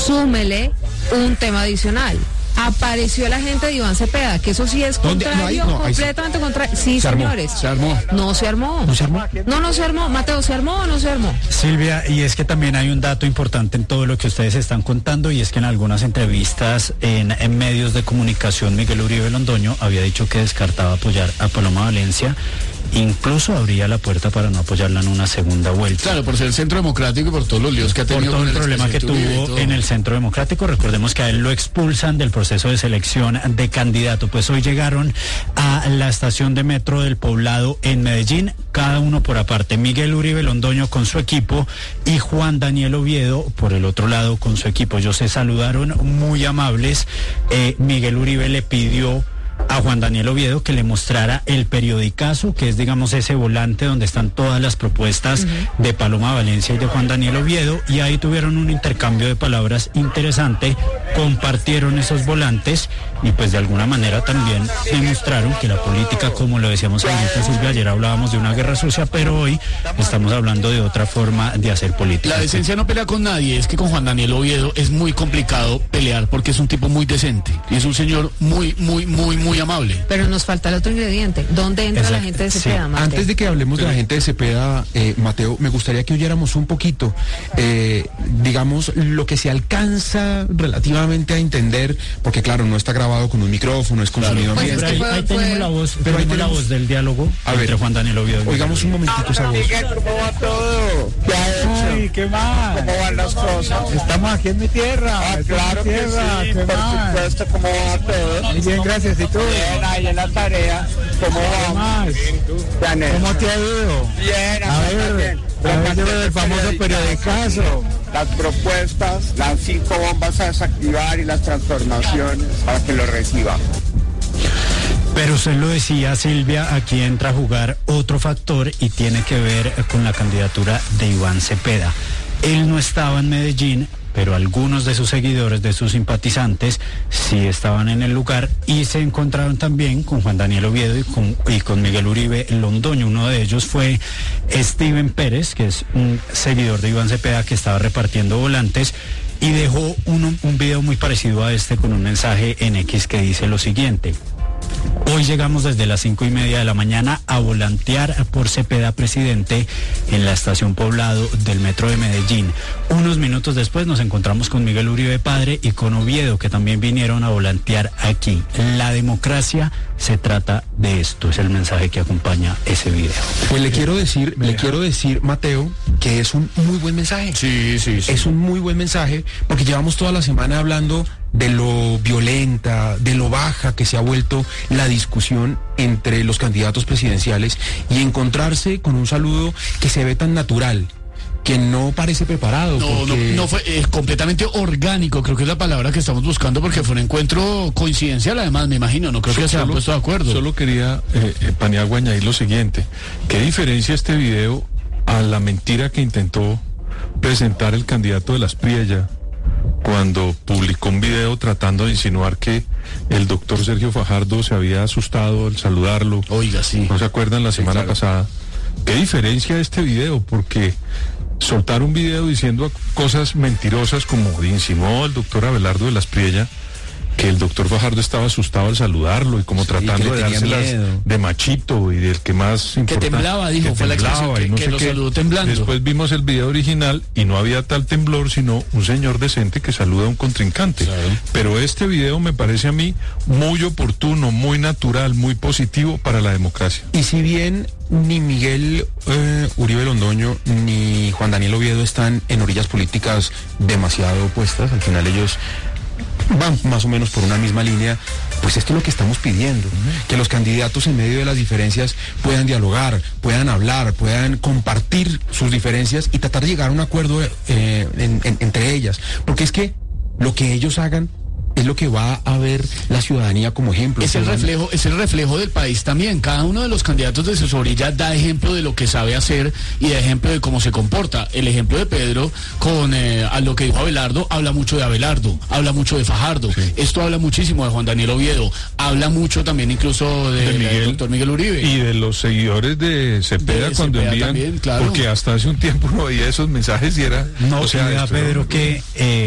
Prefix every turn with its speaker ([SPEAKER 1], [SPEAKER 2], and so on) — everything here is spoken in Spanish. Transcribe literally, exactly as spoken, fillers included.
[SPEAKER 1] súmele un tema adicional. Apareció la gente de Iván Cepeda, que eso sí es contrario, no hay, no, completamente sí. contrario. Sí, se señores.
[SPEAKER 2] Armó, se armó.
[SPEAKER 1] No se armó.
[SPEAKER 2] ¿No se armó?
[SPEAKER 1] No, no se armó. Mateo, ¿se armó o no se armó?
[SPEAKER 3] Silvia, y es que también hay un dato importante en todo lo que ustedes están contando, y es que en algunas entrevistas en, en medios de comunicación, Miguel Uribe Londoño había dicho que descartaba apoyar a Paloma Valencia. Incluso abría la puerta para no apoyarla en una segunda vuelta.
[SPEAKER 2] Claro, por ser el Centro Democrático y por todos los líos que ha tenido.
[SPEAKER 3] Por todo el problema que tuvo en el Centro Democrático. Recordemos que a él lo expulsan del proceso de selección de candidato. Pues hoy llegaron a la estación de metro del Poblado en Medellín, cada uno por aparte. Miguel Uribe Londoño con su equipo y Juan Daniel Oviedo por el otro lado con su equipo. Ellos se saludaron muy amables. Eh, Miguel Uribe le pidió a Juan Daniel Oviedo que le mostrara el periodicazo, que es, digamos, ese volante donde están todas las propuestas uh-huh. de Paloma Valencia y de Juan Daniel Oviedo, y ahí tuvieron un intercambio de palabras interesante, compartieron esos volantes y pues de alguna manera también demostraron que la política, como lo decíamos ahorita, Silvia, ayer hablábamos de una guerra sucia, pero hoy estamos hablando de otra forma de hacer política.
[SPEAKER 2] La decencia no pelea con nadie, es que con Juan Daniel Oviedo es muy complicado pelear porque es un tipo muy decente y es un señor muy, muy, muy, muy muy amable.
[SPEAKER 1] Pero nos falta el otro ingrediente. ¿Dónde entra Exacto. la gente de Cepeda, sí.
[SPEAKER 4] Mateo? Antes de que hablemos de la gente de Cepeda, eh, Mateo, me gustaría que oyéramos un poquito, eh, digamos, lo que se alcanza relativamente a entender, porque claro, no está grabado con un micrófono, es con claro. sonido
[SPEAKER 3] ambiente. Pues es que ahí, ahí fue... tenemos la voz, pero ahí tenemos la voz del diálogo a ver, entre Juan Daniel Oviedo.
[SPEAKER 4] Oigamos un momentito esa voz.
[SPEAKER 5] ¿Cómo va todo? ¿Qué ha hecho?
[SPEAKER 6] ¿Qué más?
[SPEAKER 5] ¿Cómo van las cosas?
[SPEAKER 6] Estamos aquí en mi tierra.
[SPEAKER 5] Ah, claro que tierra. sí, por más? supuesto. ¿Cómo va todo?
[SPEAKER 6] Muy bien, gracias. ¿Y tú?
[SPEAKER 5] Bien, ahí en la tarea. ¿Cómo va?
[SPEAKER 6] ¿Cómo te ha ido?
[SPEAKER 5] Bien,
[SPEAKER 6] a ver, a ver, el famoso periodicazo.
[SPEAKER 5] Las propuestas, las cinco bombas a desactivar y las transformaciones para que lo reciban.
[SPEAKER 3] Pero usted lo decía, Silvia, aquí entra a jugar otro factor y tiene que ver con la candidatura de Iván Cepeda. Él no estaba en Medellín, pero algunos de sus seguidores, de sus simpatizantes, sí estaban en el lugar y se encontraron también con Juan Daniel Oviedo y con, y con Miguel Uribe Londoño. Uno de ellos fue Steven Pérez, que es un seguidor de Iván Cepeda que estaba repartiendo volantes, y dejó un, un video muy parecido a este con un mensaje en X que dice lo siguiente: hoy llegamos desde las cinco y media de la mañana a volantear por Cepeda presidente en la estación Poblado del Metro de Medellín. Unos minutos después nos encontramos con Miguel Uribe padre y con Oviedo, que también vinieron a volantear aquí. La democracia se trata de esto, es el mensaje que acompaña ese video.
[SPEAKER 4] Pues le quiero decir, le quiero decir, Mateo, que es un muy buen mensaje.
[SPEAKER 2] Sí, sí, sí.
[SPEAKER 4] Es un muy buen mensaje, porque llevamos toda la semana hablando de lo violenta, de lo baja que se ha vuelto la discusión entre los candidatos presidenciales, y encontrarse con un saludo que se ve tan natural, que no parece preparado.
[SPEAKER 2] No, porque... no, no fue eh, completamente orgánico, creo que es la palabra que estamos buscando, porque fue un encuentro coincidencial, además, me imagino, no creo que se hayan puesto de acuerdo.
[SPEAKER 7] Solo quería, eh, eh, Paniagua, añadir lo siguiente: ¿qué diferencia este video a la mentira que intentó presentar el candidato de las Priella cuando publicó un video tratando de insinuar que el doctor Sergio Fajardo se había asustado al saludarlo?
[SPEAKER 2] Oiga, sí.
[SPEAKER 7] ¿No se acuerdan la semana
[SPEAKER 2] sí, claro.
[SPEAKER 7] pasada? ¿Qué diferencia este video? Porque soltar un video diciendo cosas mentirosas como insinuó el doctor Abelardo de las Priella que el doctor Fajardo estaba asustado al saludarlo y como sí, tratando de dárselas miedo. de machito y del que más
[SPEAKER 2] importa, que temblaba, dijo, fue la expresión que,
[SPEAKER 7] no
[SPEAKER 2] que
[SPEAKER 7] sé
[SPEAKER 2] lo
[SPEAKER 7] qué.
[SPEAKER 2] saludó temblando.
[SPEAKER 7] Después vimos el video original y no había tal temblor, sino un señor decente que saluda a un contrincante. Claro. Pero este video me parece a mí muy oportuno, muy natural, muy positivo para la democracia.
[SPEAKER 4] Y si bien ni Miguel eh, Uribe Londoño ni Juan Daniel Oviedo están en orillas políticas demasiado opuestas, al final ellos van más o menos por una misma línea, pues esto es lo que estamos pidiendo, uh-huh. que los candidatos en medio de las diferencias puedan dialogar, puedan hablar, puedan compartir sus diferencias y tratar de llegar a un acuerdo eh, en, en, entre ellas, porque es que lo que ellos hagan es lo que va a ver la ciudadanía como ejemplo.
[SPEAKER 2] Es el reflejo, es el reflejo del país también. Cada uno de los candidatos de su orilla da ejemplo de lo que sabe hacer y da ejemplo de cómo se comporta. El ejemplo de Pedro con eh, a lo que dijo Abelardo, habla mucho de Abelardo, habla mucho de Fajardo. Sí. Esto habla muchísimo de Juan Daniel Oviedo, habla mucho también incluso de, de Miguel, doctor Miguel Uribe.
[SPEAKER 7] Y de los seguidores de Cepeda de cuando Cepeda envían, también, claro. Porque hasta hace un tiempo no veía esos mensajes y era...
[SPEAKER 3] No, o sea, Pedro, que... Eh,